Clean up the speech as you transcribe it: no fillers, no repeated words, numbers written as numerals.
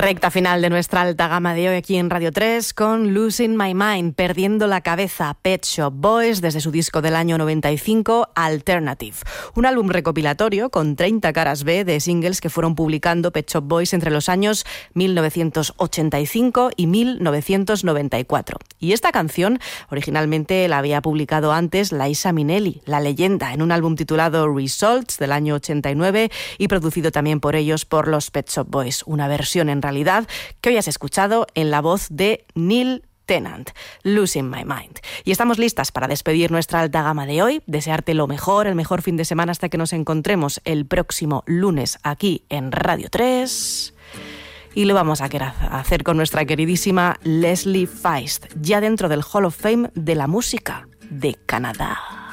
Recta final de nuestra alta gama de hoy aquí en Radio 3 con Losing My Mind, Perdiendo la Cabeza, Pet Shop Boys, desde su disco del año 95, Alternative. Un álbum recopilatorio con 30 caras B de singles que fueron publicando Pet Shop Boys entre los años 1985 y 1994. Y esta canción originalmente la había publicado antes Liza Minnelli, la leyenda, en un álbum titulado Results del año 89 y producido también por ellos por los Pet Shop Boys. Una versión en realidad que hoy has escuchado en la voz de Neil Tennant, Losing My Mind. Y estamos listas para despedir nuestra alta gama de hoy, desearte lo mejor, el mejor fin de semana hasta que nos encontremos el próximo lunes aquí en Radio 3. Y lo vamos a hacer con nuestra queridísima Leslie Feist, ya dentro del Hall of Fame de la música de Canadá.